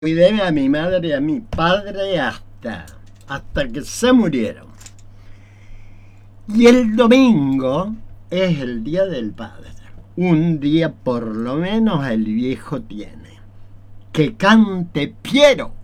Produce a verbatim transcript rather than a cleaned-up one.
Cuidé a mi madre y a mi padre hasta, hasta que se murieron. Y el domingo es el Día del Padre. Un día por lo menos el viejo tiene. Que cante Piero.